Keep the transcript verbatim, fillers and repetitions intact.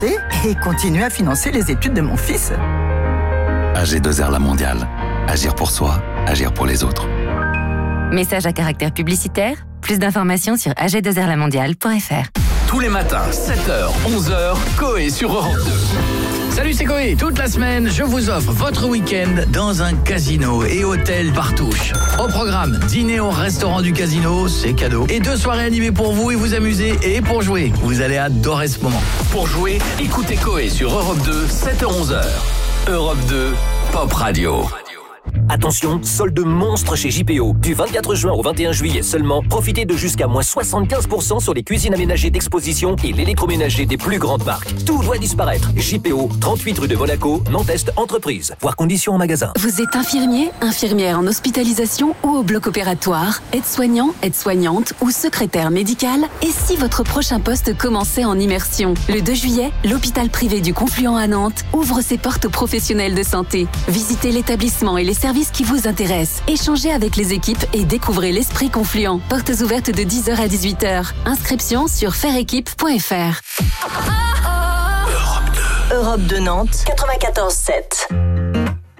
et continuer à financer les études de mon fils. A G deux R La Mondiale. Agir pour soi, agir pour les autres. Message à caractère publicitaire. Plus d'informations sur a g deux r la mondiale point f r. Tous les matins, sept heures, onze heures, Coé sur Europe deux. Salut, c'est Coé. Toute la semaine, je vous offre votre week-end dans un casino et hôtel Partouche. Au programme, dîner au restaurant du casino, c'est cadeau. Et deux soirées animées pour vous et vous amuser et pour jouer. Vous allez adorer ce moment. Pour jouer, écoutez Coé sur Europe deux, sept heures, onze heures. Europe deux, Pop Radio. Attention, solde monstre chez J P O. Du vingt-quatre juin au vingt et un juillet seulement, profitez de jusqu'à moins soixante-quinze pour cent sur les cuisines aménagées d'exposition et l'électroménager des plus grandes marques. Tout doit disparaître. J P O, trente-huit rue de Monaco, Nantes Entreprise. Voir conditions en magasin. Vous êtes infirmier, infirmière en hospitalisation ou au bloc opératoire, aide-soignant, aide-soignante ou secrétaire médical? Et si votre prochain poste commençait en immersion? Le deux juillet, l'hôpital privé du Confluent à Nantes ouvre ses portes aux professionnels de santé. Visitez l'établissement et les services qui vous intéressent. Échangez avec les équipes et découvrez l'esprit Confluent. Portes ouvertes de dix heures à dix-huit heures. Inscription sur faire équipe point f r. Europe deux Nantes quatre-vingt-quatorze sept.